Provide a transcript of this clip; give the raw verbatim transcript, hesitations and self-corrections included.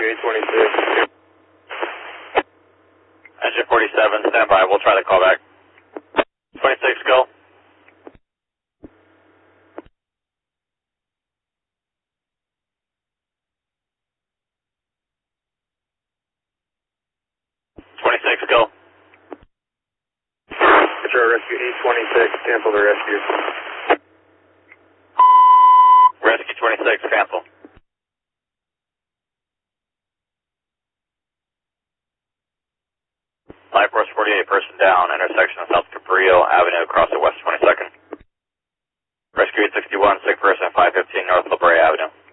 Rescue eight twenty-six. Engine forty-seven, stand by. We'll try the call back. twenty-six, go. twenty-six, go. Control Rescue eight twenty-six, cancel the rescue. Rescue twenty-six, cancel. Life Force forty-eight, person down, intersection of South Cabrillo Avenue across the West twenty-second. Rescue eight sixty-one, sick person, five fifteen North La Brea Avenue.